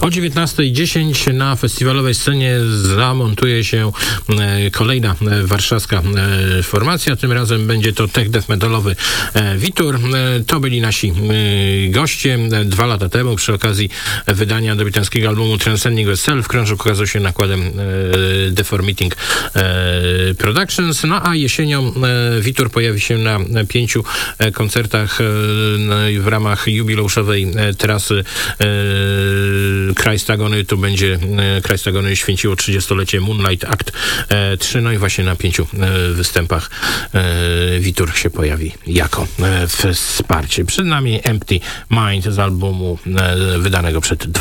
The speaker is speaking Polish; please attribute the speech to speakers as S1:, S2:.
S1: O 19:10 na festiwalowej scenie zamontuje się kolejna warszawska formacja. Tym razem będzie to tech death metalowy Witur. To byli nasi goście 2 lata temu przy okazji wydania debiutanckiego albumu Transcending Yourself. Krążek ukazał się nakładem Deformating Productions. No a jesienią Witur pojawi się na 5 koncertach w ramach jubileuszowej trasy Christ Agony. Tu będzie Christ Agony święciło 30-lecie Moonlight Act 3. No i właśnie na 5 występach Witur się pojawi jako wsparcie. Przed nami Empty Mind z albumu wydanego przed